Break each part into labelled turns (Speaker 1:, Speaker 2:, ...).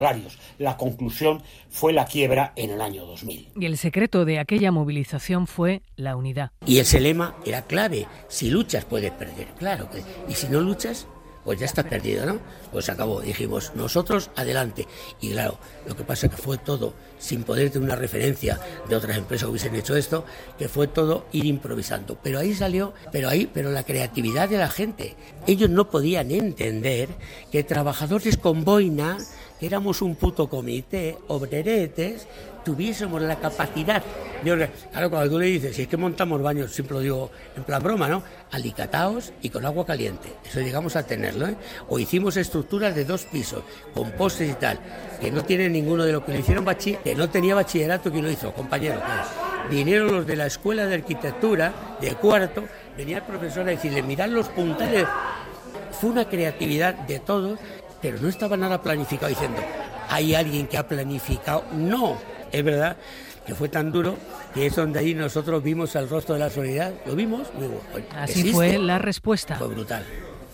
Speaker 1: horarios. La conclusión fue la quiebra en el año 2000.
Speaker 2: Y el secreto de aquella movilización fue la unidad.
Speaker 3: Y ese lema era clave. Si luchas puedes perder, claro. Y si no luchas, pues ya estás perdido, ¿no? Pues se acabó. Dijimos, nosotros adelante. Y claro, lo que pasa es que fue todo, sin poder tener una referencia de otras empresas que hubiesen hecho esto, que fue todo ir improvisando. Pero ahí salió, pero la creatividad de la gente. Ellos no podían entender que trabajadores con boina, que éramos un puto comité, obreretes, tuviésemos la capacidad de... Claro, cuando tú le dices, si es que montamos baños, siempre lo digo en plan broma, ¿no? Alicataos y con agua caliente. Eso llegamos a tenerlo, ¿eh? O hicimos estructuras de 2 pisos, con postes y tal, que no tiene ninguno de los que le hicieron que no tenía bachillerato, ¿quién lo hizo, compañero? Pues, vinieron los de la Escuela de Arquitectura, de cuarto, venía el profesor a decirle, mirad los puntales. Fue una creatividad de todos, pero no estaba nada planificado, diciendo, ¿hay alguien que ha planificado? No, es verdad que fue tan duro que es donde ahí nosotros vimos el rostro de la solidaridad, lo vimos, digo,
Speaker 2: así
Speaker 3: existe.
Speaker 2: Fue la respuesta.
Speaker 3: Fue brutal.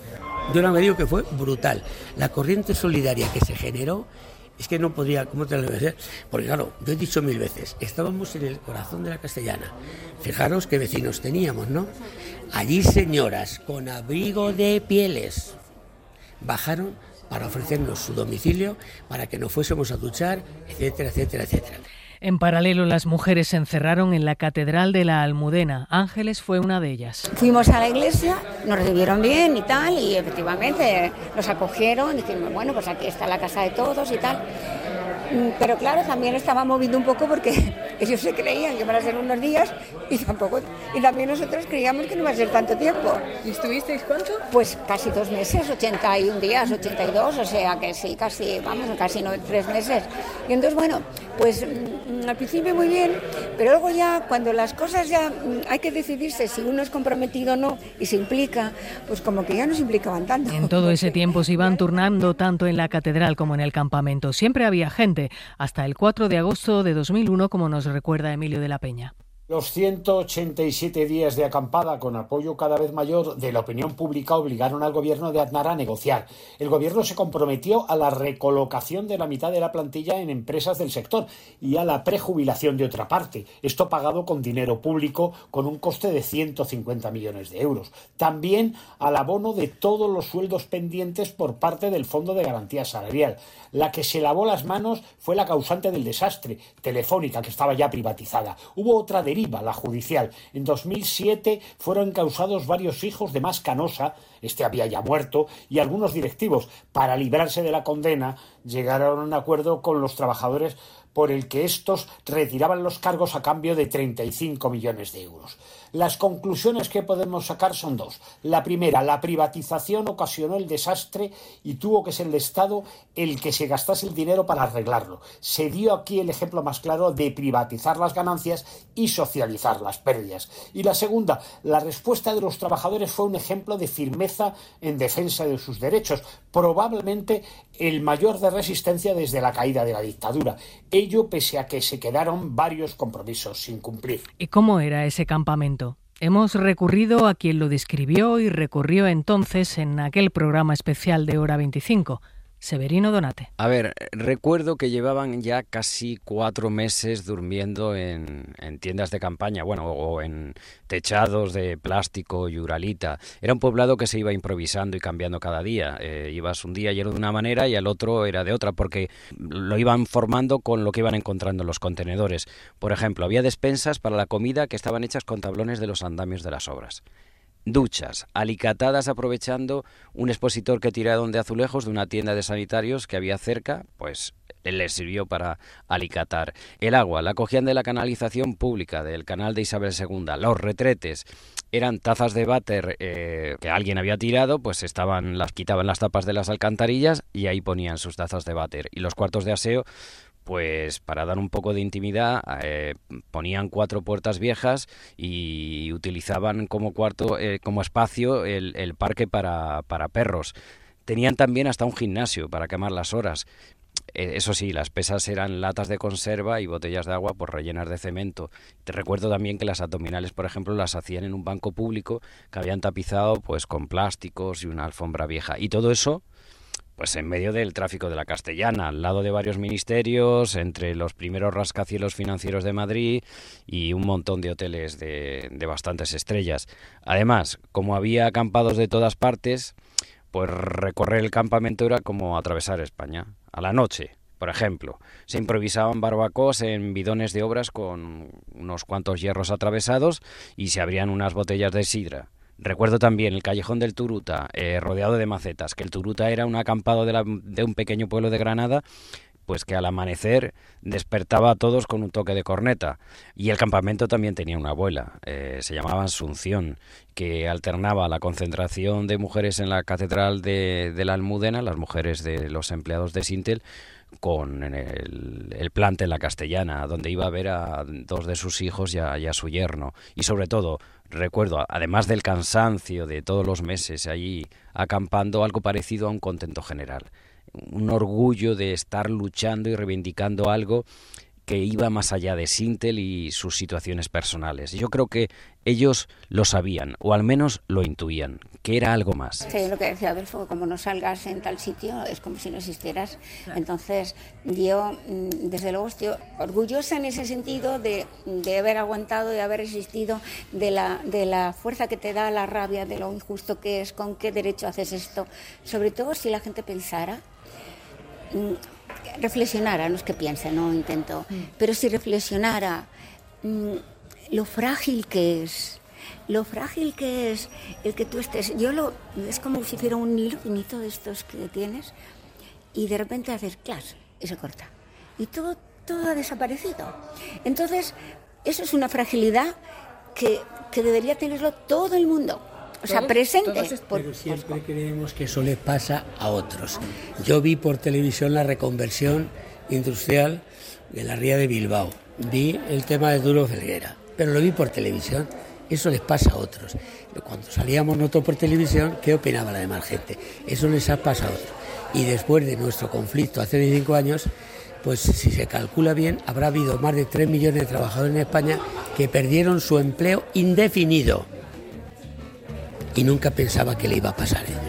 Speaker 3: Yo no me digo que fue brutal. La corriente solidaria que se generó, es que no podía, ¿cómo te lo voy a decir? Porque claro, yo he dicho 1000 veces, estábamos en el corazón de la Castellana. Fijaros qué vecinos teníamos, ¿no? Allí señoras con abrigo de pieles bajaron para ofrecernos su domicilio, para que nos fuésemos a duchar, etcétera, etcétera, etcétera.
Speaker 2: En paralelo, las mujeres se encerraron en la Catedral de la Almudena. Ángeles fue una de ellas.
Speaker 4: Fuimos a la iglesia, nos recibieron bien y tal, y efectivamente nos acogieron, dijimos, bueno, pues aquí está la casa de todos y tal. Pero claro, también estaba moviendo un poco porque ellos se creían que iban a ser unos días y también nosotros creíamos que no iba a ser tanto tiempo.
Speaker 5: ¿Y estuvisteis cuánto?
Speaker 4: Pues casi 2 meses, 81 días, 82, o sea que sí, casi no 3 meses. Y entonces, bueno, pues al principio muy bien, pero luego ya cuando las cosas ya hay que decidirse si uno es comprometido o no y se implica, pues como que ya no se implicaban tanto.
Speaker 2: En todo ese tiempo se iban turnando tanto en la catedral como en el campamento. Siempre había gente, hasta el 4 de agosto de 2001, como nos recuerda Emilio de la Peña.
Speaker 1: Los 187 días de acampada con apoyo cada vez mayor de la opinión pública obligaron al gobierno de Aznar a negociar. El gobierno se comprometió a la recolocación de la mitad de la plantilla en empresas del sector y a la prejubilación de otra parte. Esto pagado con dinero público con un coste de 150 millones de euros. También al abono de todos los sueldos pendientes por parte del Fondo de Garantía Salarial. La que se lavó las manos fue la causante del desastre, Telefónica, que estaba ya privatizada. Hubo otra deriva, la judicial. En 2007 fueron encausados varios hijos de Mas Canosa, este había ya muerto, y algunos directivos. Para librarse de la condena, llegaron a un acuerdo con los trabajadores por el que estos retiraban los cargos a cambio de 35 millones de euros. Las conclusiones que podemos sacar son 2. La primera, la privatización ocasionó el desastre y tuvo que ser el Estado el que se gastase el dinero para arreglarlo. Se dio aquí el ejemplo más claro de privatizar las ganancias y socializar las pérdidas. Y la segunda, la respuesta de los trabajadores fue un ejemplo de firmeza en defensa de sus derechos, probablemente el mayor de resistencia desde la caída de la dictadura. Ello pese a que se quedaron varios compromisos sin cumplir.
Speaker 2: ¿Y cómo era ese campamento? Hemos recurrido a quien lo describió y recorrió entonces en aquel programa especial de Hora 25. Severino Donate.
Speaker 6: A ver, recuerdo que llevaban ya casi 4 meses durmiendo en tiendas de campaña, bueno, o en techados de plástico y uralita. Era un poblado que se iba improvisando y cambiando cada día. Ibas un día y era de una manera y al otro era de otra, porque lo iban formando con lo que iban encontrando en los contenedores. Por ejemplo, había despensas para la comida que estaban hechas con tablones de los andamios de las obras. Duchas, alicatadas aprovechando un expositor que tiraron de azulejos de una tienda de sanitarios que había cerca, pues les sirvió para alicatar. El agua la cogían de la canalización pública del canal de Isabel II. Los retretes eran tazas de váter que alguien había tirado, pues las quitaban las tapas de las alcantarillas y ahí ponían sus tazas de váter. Y los cuartos de aseo, pues para dar un poco de intimidad, ponían 4 puertas viejas y utilizaban como como espacio el parque para perros. Tenían también hasta un gimnasio para quemar las horas. Eso sí, las pesas eran latas de conserva y botellas de agua pues rellenas de cemento. Te recuerdo también que las abdominales, por ejemplo, las hacían en un banco público que habían tapizado pues con plásticos y una alfombra vieja. Y todo eso pues en medio del tráfico de la Castellana, al lado de varios ministerios, entre los primeros rascacielos financieros de Madrid y un montón de hoteles de bastantes estrellas. Además, como había acampados de todas partes, pues recorrer el campamento era como atravesar España. A la noche, por ejemplo, se improvisaban barbacoas en bidones de obras con unos cuantos hierros atravesados y se abrían unas botellas de sidra. Recuerdo también el callejón del Turuta, rodeado de macetas, que el Turuta era un acampado de un pequeño pueblo de Granada, pues que al amanecer despertaba a todos con un toque de corneta. Y el campamento también tenía una abuela, se llamaba Asunción, que alternaba la concentración de mujeres en la catedral de la Almudena, las mujeres de los empleados de Sintel, con el plante en la Castellana, donde iba a ver a dos de sus hijos y a su yerno. Y sobre todo, recuerdo, además del cansancio de todos los meses allí acampando, algo parecido a un contento general. Un orgullo de estar luchando y reivindicando algo que iba más allá de Sintel y sus situaciones personales. Yo creo que ellos lo sabían, o al menos lo intuían, que era algo más.
Speaker 4: Sí, lo que decía Adolfo, como no salgas en tal sitio, es como si no existieras. Entonces, yo, desde luego, estoy orgullosa en ese sentido de haber aguantado, de haber resistido, de la fuerza que te da la rabia, de lo injusto que es, con qué derecho haces esto. Sobre todo si la gente pensara, reflexionara, no es que piense, no intento, pero si reflexionara lo frágil que es el que tú estés. Es como si fuera un hilo finito de estos que tienes y de repente haces clash y se corta y todo ha desaparecido. Entonces, eso es una fragilidad que debería tenerlo todo el mundo. O sea, presente.
Speaker 3: Pero siempre creemos que eso le pasa a otros. Yo vi por televisión la reconversión industrial de la ría de Bilbao. Vi el tema de Duro Felguera, pero lo vi por televisión. Eso les pasa a otros. Cuando salíamos nosotros por televisión, ¿qué opinaba la demás gente? Eso les ha pasado a otros. Y después de nuestro conflicto hace 25 años, pues si se calcula bien, habrá habido más de 3 millones de trabajadores en España que perdieron su empleo indefinido. Y nunca pensaba que le iba a pasar a ellos.